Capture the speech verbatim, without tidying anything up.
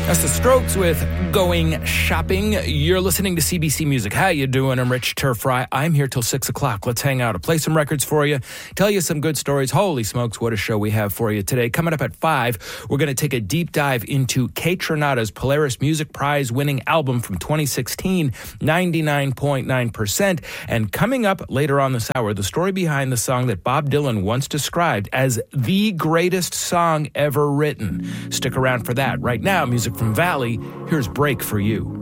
That's the Strokes with Going Shopping. You're listening to C B C Music. How you doing? I'm Rich Turfry. I'm here till six o'clock. Let's hang out. I'll play some records for you, tell you some good stories. Holy smokes, what a show we have for you today. Coming up at five, we're going to take a deep dive into Kaytranada's Polaris Music Prize winning album from twenty sixteen, ninety-nine point nine percent. And coming up later on this hour, the story behind the song that Bob Dylan once described as the greatest song ever written. Stick around for that. Right now, music from Valley. Here's Break for You.